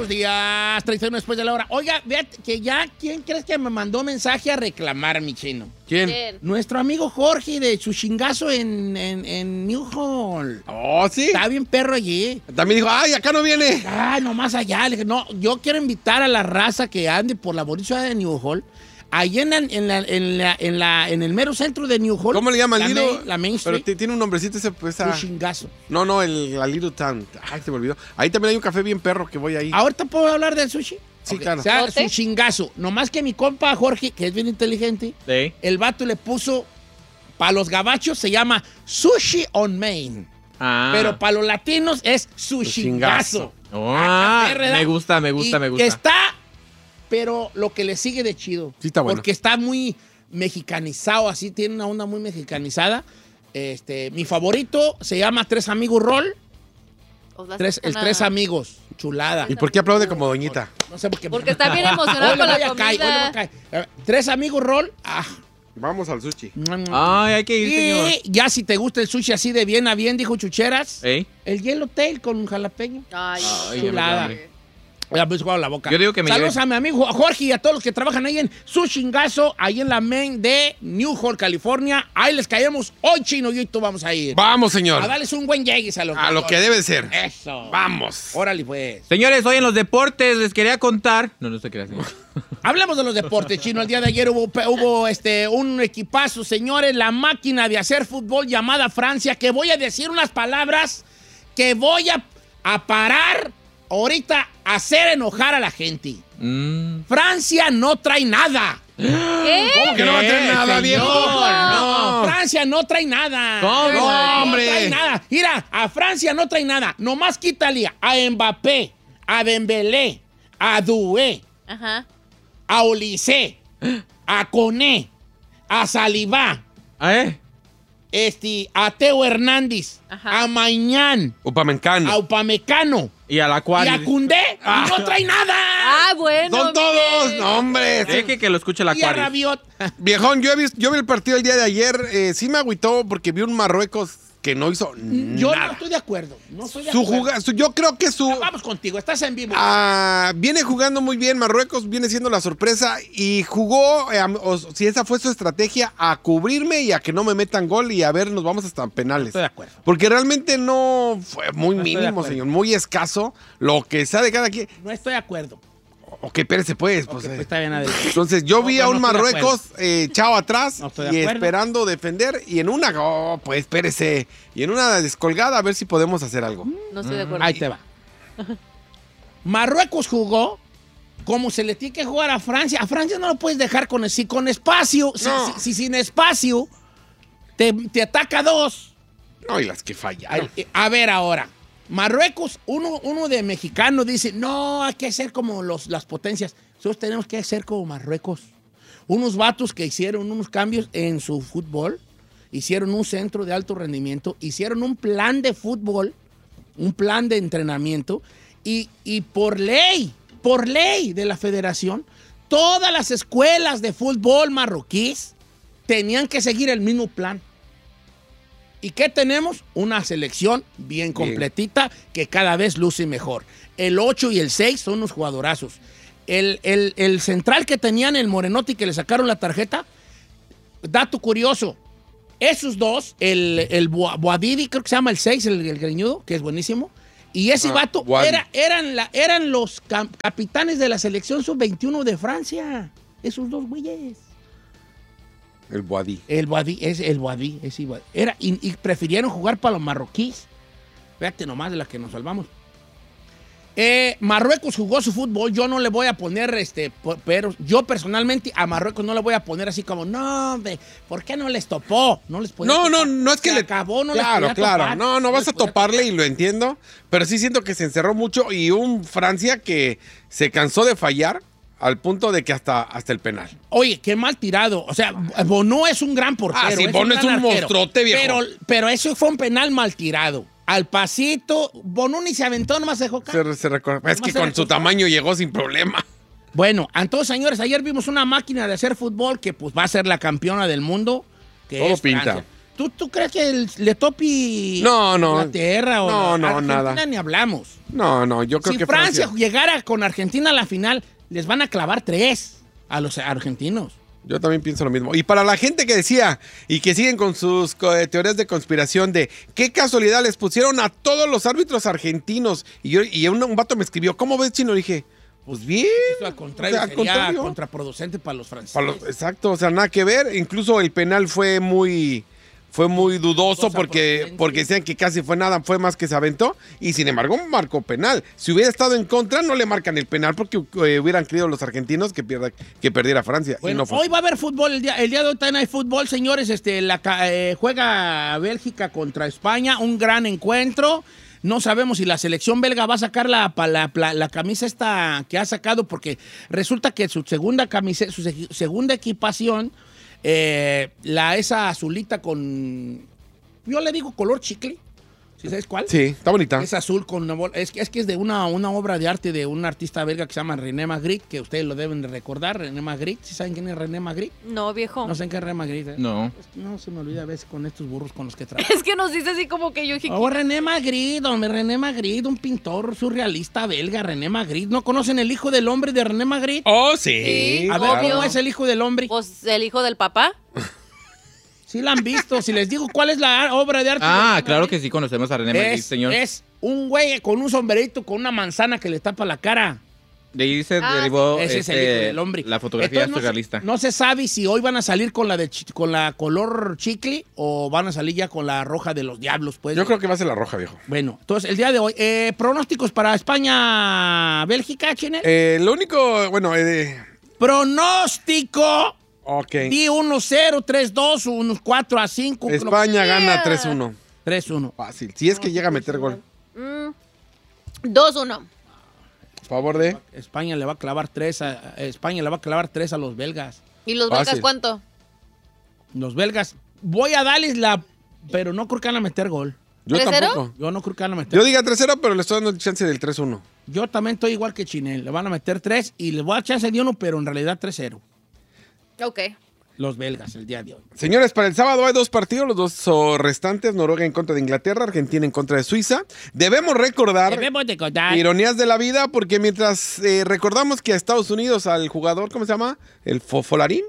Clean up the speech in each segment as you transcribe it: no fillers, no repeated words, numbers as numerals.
buenos días. 31 después de la hora. Oiga, fíjate que ya, ¿quién crees que me mandó mensaje a reclamar, mi chino? ¿Quién? Nuestro amigo Jorge de su chingazo en New Hall. Oh, sí. Está bien perro allí. También dijo, ay, acá no viene. Ay, nomás allá. Le dije, no, yo quiero invitar a la raza que ande por la bonita ciudad de New Hall. Ahí en el mero centro de New Hall. ¿Cómo le llaman? La Main Street. Pero tiene un nombrecito ese, pues. Su chingazo. No, la Little Town. Ay, se me olvidó. Ahí también hay un café bien perro que voy ahí. ¿Ahorita puedo hablar del sushi? Sí, Okay. claro. O sea, su chingazo. Nomás que mi compa Jorge, que es bien inteligente, ¿Sí? el vato le puso, para los gabachos se llama Sushi on Main. Ah. Pero para los latinos es su chingazo. Me gusta. Está, pero lo que le sigue de chido. Sí, está bueno. Porque está muy mexicanizado, así, tiene una onda muy mexicanizada. Mi favorito se llama Tres Amigos Roll. Tres Amigos. Chulada. ¿Y por qué aplaude como doñita? No sé por qué. Porque está bien emocionado con la comida. Tres Amigos Roll. Vamos al sushi. Ay, hay que ir, señor. Y ya si te gusta el sushi así de bien a bien, dijo Chucheras, ¿Eh? el Yellowtail con jalapeño. Ay, chulada. Ya me he la boca. Yo digo que me Saludos a mi amigo Jorge y a todos los que trabajan ahí en su chingazo, ahí en la Main de New Hall, California. Ahí les caemos hoy, Chino, y hoy tú vamos a ir. Vamos, señor. A darles un buen llegues a lo que debe ser. Eso. Vamos. Órale, pues. Señores, hoy en los deportes les quería contar. No se crean. Hablemos de los deportes, Chino. El día de ayer hubo un equipazo, señores, la máquina de hacer fútbol llamada Francia, que voy a decir unas palabras que voy a parar ahorita a hacer enojar a la gente. Francia no trae nada. ¿Qué? ¿Cómo que no va a traer nada, viejo? No, Francia no trae nada. ¿Cómo? No, hombre. No trae nada. Mira, a Francia no trae nada. Nomás quítale a Mbappé, a Dembélé, a Doué, Ajá. a Olise, a Koné, a Saliba, a Teo Hernández, Ajá. a Mañán, Upamecano. a Upamecano Y al y acuario. a Koundé. Y no trae nada. Ah, bueno. Son todos. No, hombre. Deje que lo escuche el Y a acuario. Rabiot. Viejón, yo vi el partido el día de ayer. Sí me agüitó porque vi un Marruecos que no hizo Yo nada. no estoy de acuerdo. Yo creo que Vamos contigo, estás en vivo. viene jugando muy bien. Marruecos viene siendo la sorpresa y jugó, si esa fue su estrategia, a cubrirme y a que no me metan gol y a ver, nos vamos hasta penales. Estoy de acuerdo. Porque realmente no fue muy No estoy de mínimo, acuerdo. señor, muy escaso. Lo que sea de cada quien. No estoy de acuerdo. Ok, espérese pues. Ok, pues está bien, Adel. Entonces yo vi a un no estoy de Marruecos echado atrás No estoy de y acuerdo. esperando defender y en una, pues espérese, y en una descolgada a ver si podemos hacer algo. No estoy de acuerdo. Ahí te va. Marruecos jugó como se le tiene que jugar a Francia. A Francia no lo puedes dejar con espacio. No. Si sin espacio te ataca dos. No, y las que fallaron. A ver ahora. Marruecos, uno de mexicano dice, no, hay que ser como las potencias. Nosotros tenemos que ser como Marruecos. Unos vatos que hicieron unos cambios en su fútbol, hicieron un centro de alto rendimiento, hicieron un plan de fútbol, un plan de entrenamiento, y por ley de la federación, todas las escuelas de fútbol marroquíes tenían que seguir el mismo plan. ¿Y qué tenemos? Una selección bien completita que cada vez luce mejor. El 8 y el 6 son unos jugadorazos. El central que tenían, el Morenotti, que le sacaron la tarjeta, dato curioso, esos dos, el Boadidi, creo que se llama el 6, el greñudo, que es buenísimo, y ese vato eran los capitanes de la selección sub-21 de Francia. Esos dos güeyes. El Boadí. El Boadí. Y prefirieron jugar para los marroquíes. Fíjate nomás de la que nos salvamos. Marruecos jugó su fútbol. Yo no le voy a poner, pero yo personalmente a Marruecos no le voy a poner así como, no, hombre, ¿por qué no les topó? No les podía topar. No es que le acabó, no claro, les podía topar. No vas a toparle y lo entiendo, pero sí siento que se encerró mucho y un Francia que se cansó de fallar al punto de que hasta el penal. Oye, qué mal tirado. O sea, Bono es un gran portero. Sí, Bono es un gran arquero. monstruote, viejo. Pero eso fue un penal mal tirado. Al pasito, Bono ni se aventó, nomás se dejó caer. Es que con su tamaño llegó sin problema. Bueno, entonces, señores, ayer vimos una máquina de hacer fútbol que pues va a ser la campeona del mundo. Que Todo es pinta. Francia. ¿Tú crees que le topi No. Inglaterra o No, Argentina? nada. Ni hablamos. No, yo creo Si que Francia llegara con Argentina a la final, les van a clavar 3 a los argentinos. Yo también pienso lo mismo. Y para la gente que decía y que siguen con sus teorías de conspiración de qué casualidad les pusieron a todos los árbitros argentinos. Y un vato me escribió, ¿cómo ves, Chino? Le dije, pues bien. Eso al contrario, O sea, al sería contrario. contraproducente para los franceses. Exacto, o sea, nada que ver. Incluso el penal fue muy dudoso Dudosa porque procedencia. decían que casi fue nada, fue más que se aventó. Y sin embargo, marcó penal. Si hubiera estado en contra, no le marcan el penal porque hubieran querido los argentinos que perdiera Francia. Y Bueno, no fue. hoy va a haber fútbol, el día de hoy también hay fútbol, señores. Juega Bélgica contra España, un gran encuentro. No sabemos si la selección belga va a sacar la camisa esta que ha sacado, porque resulta que su segunda equipación, esa azulita con, yo le digo color chicle, ¿sí sabes cuál? Sí, está bonita. Es azul con una bola. Es que es de una obra de arte de un artista belga que se llama René Magritte, que ustedes lo deben de recordar. René Magritte, ¿sí saben quién es René Magritte? No, viejo. No sé quién es René Magritte. No. No se me olvida a veces con estos burros con los que trabajo. Es que nos dice así como que yo dije, Oh, René Magritte, hombre, René Magritte, un pintor surrealista belga, René Magritte. ¿No conocen El Hijo del Hombre de René Magritte? Oh, Sí, A ver, obvio. ¿cómo es El Hijo del Hombre? pues el hijo del papá. Sí la han visto. Si les digo cuál es la obra de arte. de Ah, René claro Magritte. que sí conocemos a René Magritte, señor. Es un güey con un sombrerito con una manzana que le tapa la cara. De ahí se Ah, derivó Ese es el hijo del hombre. la fotografía Entonces, surrealista. No se sabe si hoy van a salir con la color chicle o van a salir ya con la roja de los diablos, pues. Yo creo que va a ser la roja, viejo. Bueno, entonces el día de hoy, pronósticos para España-Bélgica, Chinel. Lo único, bueno, Pronóstico. ok. Di 1-0, 3-2, unos 4-5. España gana 3-1. 3-1. Fácil. Si es que llega a meter gol. 2-1. Favor de. España le va a clavar 3 a los belgas. ¿Y los Fácil. belgas cuánto? Los belgas, voy a darles pero no creo que van a meter gol. Yo 3-0? tampoco. Yo no creo que van a meter. Yo diga 3-0, pero le estoy dando el chance del 3-1. Yo también estoy igual que Chinel. Le van a meter 3 y les voy a dar chance de 1, pero en realidad 3-0. Ok. Los belgas el día de hoy. Señores, para el sábado hay 2 partidos, los 2 restantes, Noruega en contra de Inglaterra, Argentina en contra de Suiza. Debemos recordar Debemos de contar. ironías de la vida, porque mientras recordamos que a Estados Unidos, al jugador, ¿cómo se llama? El Folarín,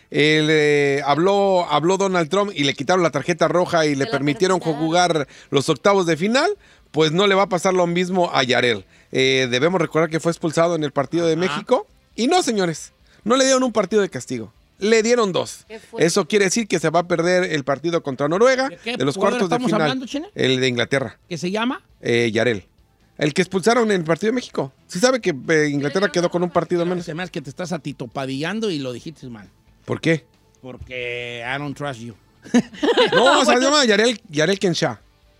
habló Donald Trump y le quitaron la tarjeta roja y le la permitieron permitieron. jugar los octavos de final, pues no le va a pasar lo mismo a Yarel. Debemos recordar que fue expulsado en el partido de México. Y no, señores, no le dieron un partido de castigo. Le dieron 2. Qué fuerte. Eso quiere decir que se va a perder el partido contra Noruega ¿De qué de los jugador cuartos de estamos final. hablando, Chene? El de Inglaterra, ¿Qué se llama? Yarel. El que expulsaron en el partido de México. Sí sabe que Inglaterra quedó con un partido menos. Se me hace que te estás atitopadillando y lo dijiste mal. ¿Por qué? Porque I don't trust you. No, o sea, se llama Yarel Kensha.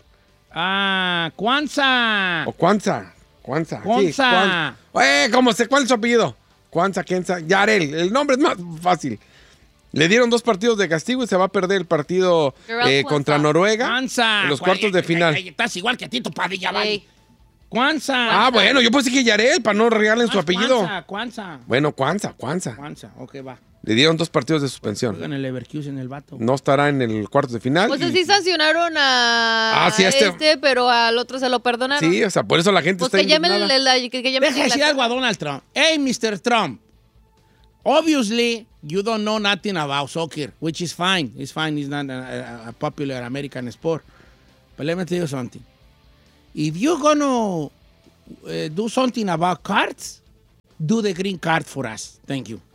Ah, Kwanzaa. O Kwanzaa. Kwanzaa. Sí, Kwanzaa. ¿Cuál es su apellido? Kwanzaa, Kensha, Yarel. El nombre es más fácil. Le dieron 2 partidos de castigo y se va a perder el partido Yarel contra Kwanzaa. Noruega Kwanzaa. en los cuartos de final. Estás igual que Tito Padilla, vale. Ey. Kwanzaa. Ah, bueno, yo pensé que Yarel, para no regalen su Ah, apellido. Kwanzaa. Bueno, Kwanzaa. Kwanzaa, ok, va. Le dieron 2 partidos de suspensión. Juega en el Leverkusen el vato. No estará en el cuartos de final. O sea, y- sí sancionaron a sí, pero al otro se lo perdonaron. Sí, o sea, por eso la gente Pues está que llamen indignada. que llamen Deja decir algo a Donald Trump. Hey, Mr. Trump. Obviously, you don't know nothing about soccer, which is fine. It's fine. It's not a popular American sport. But let me tell you something. If you're gonna do something about cards, do the green card for us. Thank you.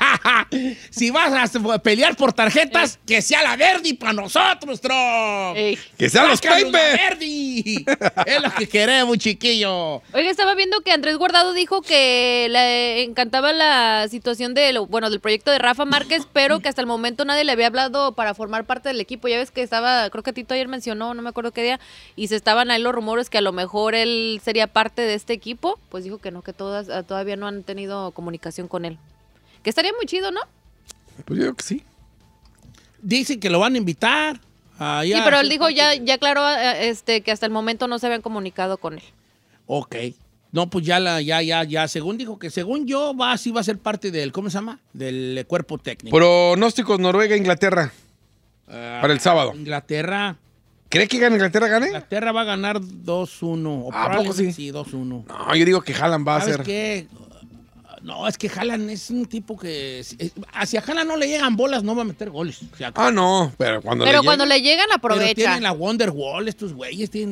Si vas a pelear por tarjetas, que sea la verde para nosotros, Trump. Ey. ¡Que sean los Sácanos la Pepe! verde. Es lo que queremos, chiquillo. Oiga, estaba viendo que Andrés Guardado dijo que le encantaba la situación del proyecto de Rafa Márquez, pero que hasta el momento nadie le había hablado para formar parte del equipo. Ya ves que estaba, creo que Tito ayer mencionó, no me acuerdo qué día, y se estaban ahí los rumores que a lo mejor él sería parte de este equipo. Pues dijo que no, que todavía no han tenido comunicación con él. Que estaría muy chido, ¿no? Pues yo creo que sí. Dicen que lo van a invitar. Sí, pero él dijo ya aclaró que hasta el momento no se habían comunicado con él. Ok. No, pues ya, según dijo que según yo, sí va a ser parte del, ¿cómo se llama? Del cuerpo técnico. Pronósticos Noruega-Inglaterra. Para el sábado. Inglaterra. ¿Cree que Inglaterra gane? Inglaterra va a ganar 2-1. O ¿A poco sí? Sí, 2-1. No, yo digo que Haaland va a ¿Sabes ser. qué? No, es que Haaland es un tipo que... hacia Haaland no le llegan bolas, no va a meter goles. O sea, No, pero cuando Cuando le llegan, pero aprovecha. tienen la Wonderwall, estos güeyes tienen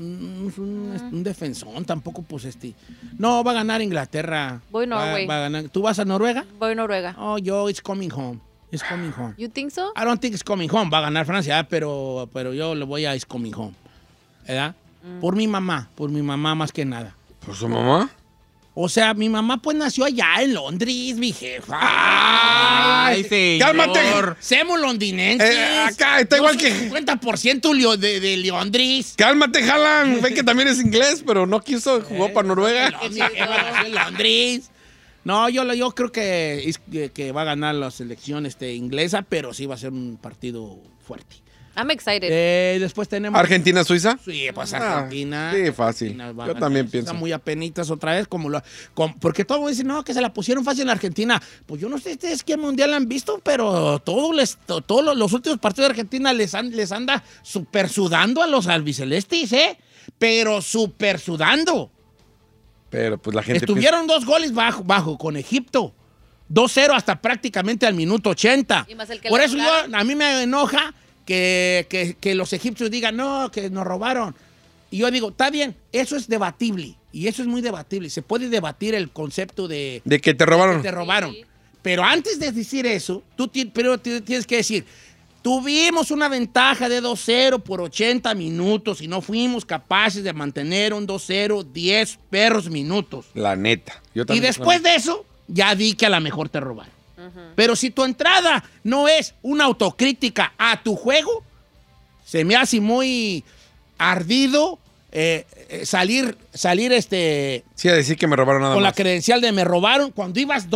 un defensón, tampoco pues No, va a ganar Inglaterra. Voy Norway. Va a ganar. ¿Tú vas a Noruega? Voy a Noruega. Oh, it's coming home. It's coming home. You think so? I don't think it's coming home. Va a ganar Francia, pero yo le voy a it's coming home. ¿Verdad? Por mi mamá más que nada. ¿Por su mamá? O sea, mi mamá pues nació allá en Londres, mi jefa. Ay, señor. ¡Cálmate! Semos londinenses. Acá está igual que... 50% de Londres. ¡Cálmate, Haaland! Ve que también es inglés, pero no quiso, jugó para Noruega. Mi jefa nació en Londres. No, yo creo que va a ganar la selección inglesa, pero sí va a ser un partido fuerte. I'm excited. Después tenemos... ¿Argentina-Suiza? Sí, pues Argentina. Sí, fácil. Argentina va a Yo ganar. también pienso. Está muy apenitas otra vez, porque todo el mundo dice, no, que se la pusieron fácil en Argentina. Pues yo no sé ustedes qué mundial han visto, pero todos los últimos partidos de Argentina les anda super sudando a los albicelestes, ¿eh? Pero super sudando. Pero pues la gente... Estuvieron 2 goles bajo con Egipto. 2-0 hasta prácticamente al minuto 80. Y más el que Por le eso robaron. a mí me enoja que los egipcios digan, no, que nos robaron. Y yo digo, está bien, eso es debatible. Y eso es muy debatible. Se puede debatir el concepto de De que te robaron. que te robaron. Sí. Pero antes de decir eso, tú tienes que decir, tuvimos una ventaja de 2-0 por 80 minutos y no fuimos capaces de mantener un 2-0 10 perros minutos. La neta. Yo Y también después de eso, ya di que a lo mejor te robaron. Pero si tu entrada no es una autocrítica a tu juego, se me hace muy ardido salir Sí, a decir que me robaron nada con la más. credencial de me robaron cuando ibas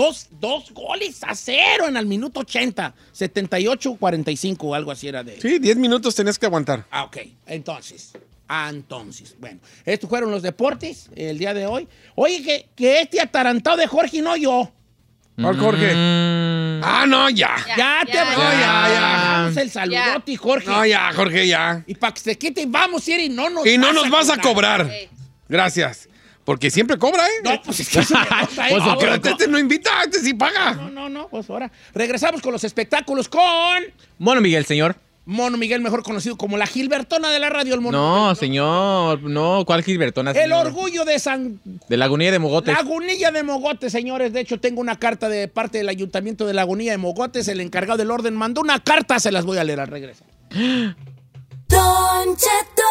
2-0 en el minuto 80, 78-45 o algo así era de... Sí, 10 minutos tenías que aguantar. Ok, entonces, bueno, estos fueron los deportes el día de hoy. Oye, que este atarantado de Jorge no yo. ¿Cuál, Jorge? No, ya. Ya te vamos el saludote, Jorge. No, ya, Jorge, ya. Y para que se quite, vamos a ir y no nos vas a cobrar. Sí. Gracias. Porque siempre cobra, ¿eh? No, pues es que se me nota, ¿eh? Pues, Ahora, este no invita, este sí paga. No, pues ahora. Regresamos con los espectáculos con Mono Miguel, señor. Mono Miguel, mejor conocido como la Gilbertona de la radio, el Mono No, Miguel, señor. No, ¿cuál Gilbertona, El señor? orgullo de San... De Lagunilla de Mogotes. Lagunilla de Mogotes, señores. De hecho, tengo una carta de parte del Ayuntamiento de Lagunilla de Mogotes. El encargado del orden mandó una carta, se las voy a leer al regresar. Don Cheto.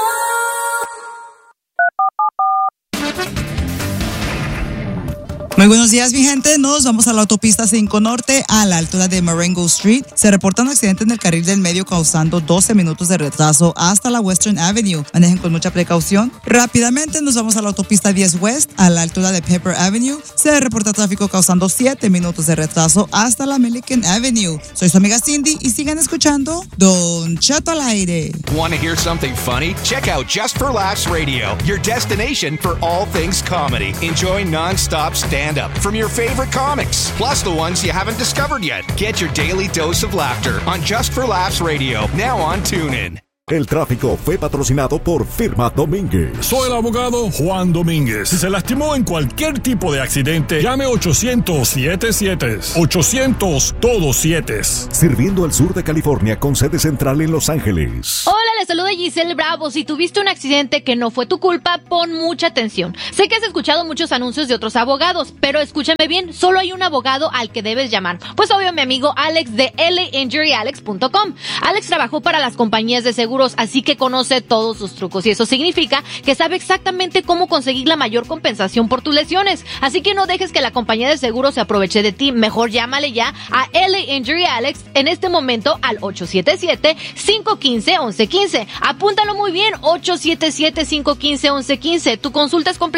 Muy buenos días, mi gente. Nos vamos a la autopista 5 Norte, a la altura de Marengo Street. Se reporta un accidente en el carril del medio causando 12 minutos de retraso hasta la Western Avenue. Manejen con mucha precaución. Rápidamente nos vamos a la autopista 10 West, a la altura de Pepper Avenue. Se reporta tráfico causando 7 minutos de retraso hasta la Milliken Avenue. Soy su amiga Cindy y sigan escuchando Don Cheto al aire. Want to hear something funny? Check out Just for Laughs Radio, your destination for all things comedy. Enjoy non-stop stand-up from your favorite comics, plus the ones you haven't discovered yet. Get your daily dose of laughter on Just for Laughs Radio, now on TuneIn. El tráfico fue patrocinado por Firma Domínguez. Soy el abogado Juan Domínguez. Si se lastimó en cualquier tipo de accidente, llame 800-77. 800 todos 7. Sirviendo al sur de California con sede central en Los Ángeles. Hola, les saluda Giselle Bravo. Si tuviste un accidente que no fue tu culpa, pon mucha atención. Sé que has escuchado muchos anuncios de otros abogados, pero escúchame bien, solo hay un abogado al que debes llamar. Pues obvio, mi amigo Alex de lainjuryalex.com. Alex trabajó para las compañías de seguros, así que conoce todos sus trucos y eso significa que sabe exactamente cómo conseguir la mayor compensación por tus lesiones. Así que no dejes que la compañía de seguros se aproveche de ti. Mejor llámale ya a LA Injury Alex en este momento al 877-515-1115. Apúntalo muy bien, 877-515-1115. Tu consulta es completa.